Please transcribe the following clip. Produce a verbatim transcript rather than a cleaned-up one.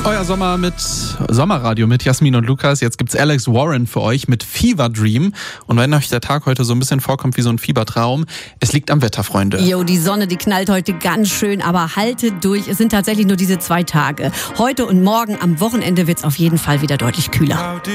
Euer Sommer mit Sommerradio mit Jasmin und Lukas. Jetzt gibt's Alex Warren für euch mit Fever Dream. Und wenn euch der Tag heute so ein bisschen vorkommt wie so ein Fiebertraum, es liegt am Wetter, Freunde. Jo, die Sonne, die knallt heute ganz schön, aber haltet durch. Es sind tatsächlich nur diese zwei Tage. Heute und morgen am Wochenende wird's auf jeden Fall wieder deutlich kühler.